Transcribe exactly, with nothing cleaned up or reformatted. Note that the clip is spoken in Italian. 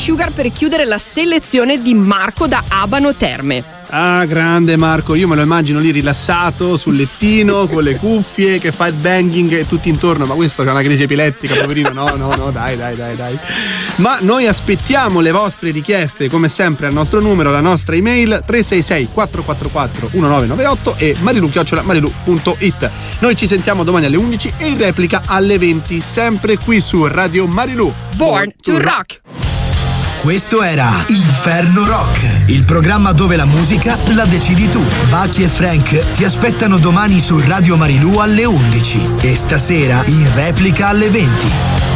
Sugar per chiudere la selezione di Marco da Abano Terme. Ah, grande Marco, io me lo immagino lì rilassato sul lettino con le cuffie che fa il banging e tutti intorno, ma questo c'ha una crisi epilettica, poverino. No, no, no, dai, dai, dai, dai. Ma noi aspettiamo le vostre richieste come sempre al nostro numero, la nostra email tre sei sei quattro quattro quattro uno nove nove otto e marilu chiocciola marilu punto it. Noi ci sentiamo domani alle undici e in replica alle venti, sempre qui su Radio Marilu. Born to Rock. Questo era Inferno Rock, il programma dove la musica la decidi tu. Bucky e Frank ti aspettano domani su Radio Marilu alle undici e stasera in replica alle venti.